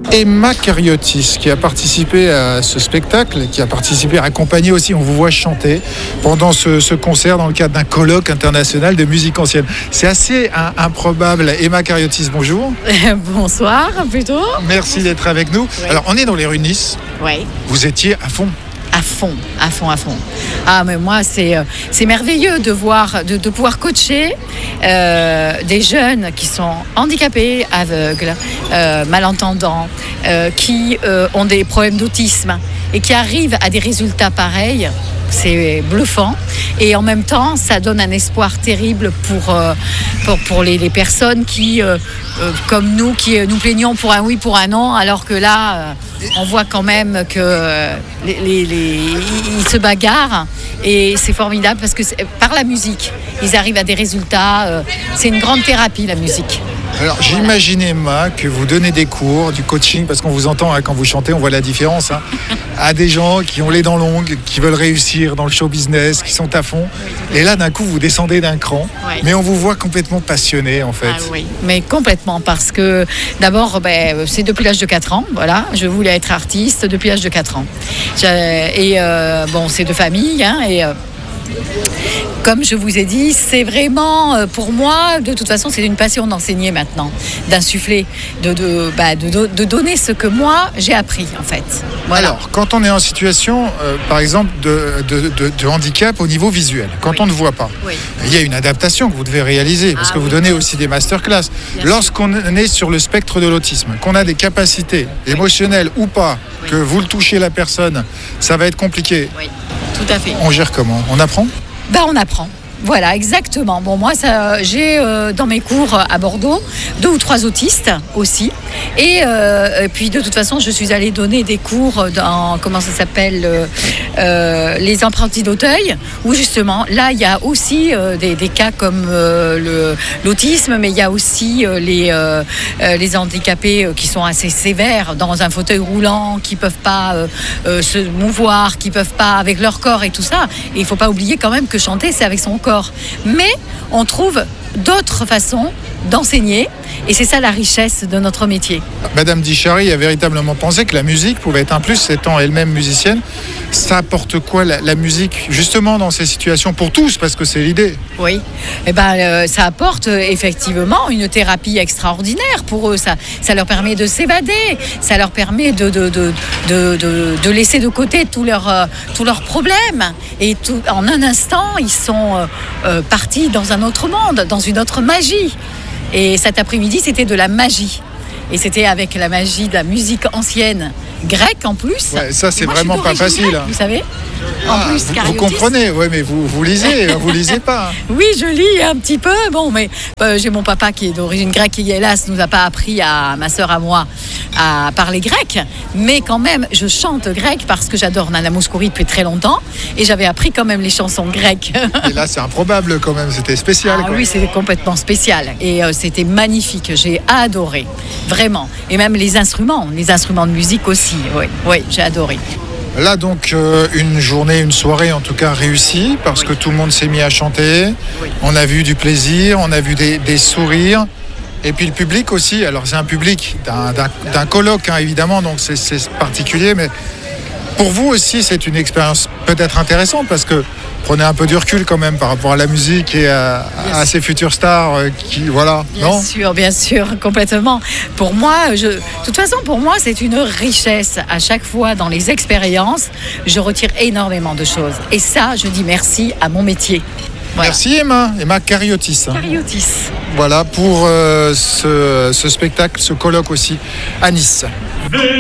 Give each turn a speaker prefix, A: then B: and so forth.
A: Emma Cariotis, qui a participé à ce spectacle, qui a participé à accompagner aussi, on vous voit chanter pendant ce concert dans le cadre d'un colloque international de musique ancienne. C'est assez improbable. Emma Cariotis, bonjour.
B: Bonsoir, plutôt.
A: Merci d'être avec nous.
B: Oui.
A: Alors, on est dans les rues de Nice.
B: Oui.
A: Vous étiez à fond.
B: À fond. Ah, mais moi, c'est merveilleux de voir, de pouvoir coacher des jeunes qui sont handicapés, aveugles, malentendants, qui ont des problèmes d'autisme et qui arrivent à des résultats pareils. C'est bluffant et en même temps ça donne un espoir terrible pour les personnes qui comme nous qui nous plaignons pour un oui pour un non, alors que là on voit quand même que ils se bagarrent et c'est formidable parce que par la musique ils arrivent à des résultats. C'est une grande thérapie, la musique.
A: Alors j'imagine, Emma, que vous donnez des cours, du coaching, parce qu'on vous entend quand vous chantez, on voit la différence, à des gens qui ont les dents longues, qui veulent réussir dans le show business, qui sont à fond. Et là, d'un coup, vous descendez d'un cran, mais on vous voit complètement passionné, en fait.
B: Ah oui, mais complètement, parce que d'abord, c'est depuis l'âge de 4 ans, voilà, je voulais être artiste depuis l'âge de 4 ans. C'est de famille, comme je vous ai dit, c'est vraiment, pour moi, de toute façon, c'est une passion d'enseigner maintenant, d'insuffler, de donner ce que moi, j'ai appris, en fait. Voilà.
A: Alors, quand on est en situation, par exemple, de handicap au niveau visuel, quand on ne voit pas, il y a une adaptation que vous devez réaliser, parce que vous donnez aussi des masterclass. Lorsqu'on est sur le spectre de l'autisme, qu'on a des capacités émotionnelles ou pas, que vous le touchez la personne, ça va être compliqué.
B: Oui, tout à fait.
A: On gère comment ? On apprend ?
B: On apprend. Voilà, exactement. Bon, moi, j'ai dans mes cours à Bordeaux 2 ou 3 autistes aussi. Et puis, de toute façon, je suis allée donner des cours dans, comment ça s'appelle, les apprentis d'Auteuil, où justement, là, il y a aussi des cas comme l'autisme, mais il y a aussi les handicapés qui sont assez sévères dans un fauteuil roulant, qui ne peuvent pas se mouvoir, qui ne peuvent pas avec leur corps et tout ça. Et il ne faut pas oublier quand même que chanter, c'est avec son corps. Mais on trouve d'autres façons d'enseigner et c'est ça la richesse de notre métier.
A: Madame Dichary a véritablement pensé que la musique pouvait être un plus, étant elle-même musicienne. Ça apporte quoi la musique justement dans ces situations pour tous, parce que c'est l'idée?
B: Oui, ça apporte effectivement une thérapie extraordinaire pour eux. Ça leur permet de s'évader, ça leur permet de laisser de côté tous leurs problèmes. Et en un instant, ils sont partis dans un autre monde, dans une autre magie. Et cet après-midi, c'était de la magie. Et c'était avec la magie de la musique ancienne grecque en plus.
A: Ouais, ça, c'est vraiment pas facile.
B: Grecque, vous savez. En plus,
A: vous comprenez, ouais, mais vous lisez, vous lisez pas.
B: Oui, je lis un petit peu. Bon, mais j'ai mon papa qui est d'origine grecque qui, hélas, nous a pas appris à ma sœur, à moi, à parler grec. Mais quand même, je chante grec parce que j'adore Nana Mouskouri depuis très longtemps. Et j'avais appris quand même les chansons grecques.
A: Et là, c'est improbable quand même. C'était spécial.
B: Ah, oui, c'était complètement spécial. Et c'était magnifique. J'ai adoré. Vraiment. Et même les instruments de musique aussi. Oui, j'ai adoré.
A: Là, donc, une journée, une soirée, en tout cas, réussie, parce que tout le monde s'est mis à chanter. Oui. On a vu du plaisir, on a vu des sourires. Et puis le public aussi. Alors, c'est un public d'un colloque, évidemment, donc c'est particulier. Mais pour vous aussi, c'est une expérience peut-être intéressante, parce que prenez un peu du recul quand même par rapport à la musique et à ces futures stars
B: Bien sûr, complètement. Pour moi, de toute façon, pour moi, c'est une richesse. À chaque fois, dans les expériences, je retire énormément de choses. Et ça, je dis merci à mon métier. Voilà.
A: Merci Emma Cariotis. Voilà pour ce spectacle, ce colloque aussi à Nice.